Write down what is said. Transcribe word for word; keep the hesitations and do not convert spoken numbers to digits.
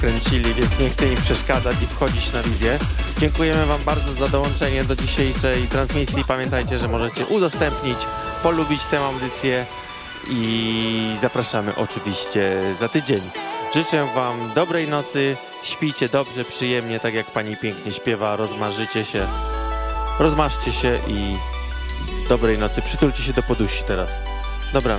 wkręcili, więc nie chcę im przeszkadzać i wchodzić na wizję. Dziękujemy Wam bardzo za dołączenie do dzisiejszej transmisji. Pamiętajcie, że możecie udostępnić, polubić tę audycję i zapraszamy oczywiście za tydzień. Życzę Wam dobrej nocy, śpijcie dobrze, przyjemnie, tak jak Pani pięknie śpiewa, rozmarzycie się, rozmarzcie się i dobrej nocy. Przytulcie się do podusi teraz. Dobranoc.